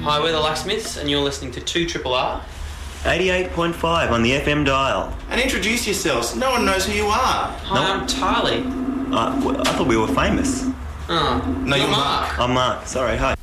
Hi, we're the Locksmiths, and you're listening to 2RRR. 88.5 on the FM dial. And introduce yourselves. No one knows who you are. Hi, I'm Charlie. I thought we were famous. Oh, No, you're Mark. I'm Mark. Sorry, hi.